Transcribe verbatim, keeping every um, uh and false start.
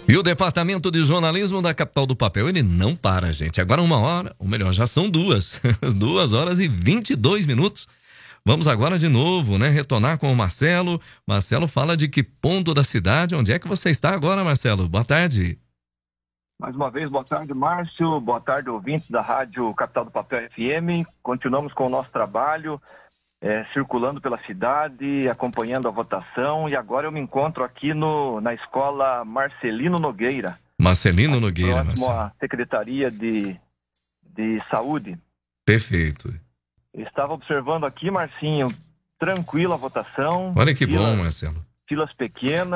E o Departamento de Jornalismo da Capital do Papel, ele não para, gente. Agora uma hora, ou melhor, já são duas. Duas horas e vinte e dois minutos. Vamos agora de novo, né? Retornar com o Marcelo. Marcelo fala de que ponto da cidade, onde é que você está agora, Marcelo? Boa tarde. Mais uma vez, boa tarde, Márcio. Boa tarde, ouvintes da Rádio Capital do Papel F M. Continuamos com o nosso trabalho, é, circulando pela cidade, acompanhando a votação. E agora eu me encontro aqui no, na escola Marcelino Nogueira. Marcelino Nogueira, próximo Marcelo. à Secretaria de, de Saúde. Perfeito. Estava observando aqui, Marcinho, tranquila a votação. Olha que filas, bom, Marcelo. Filas pequenas.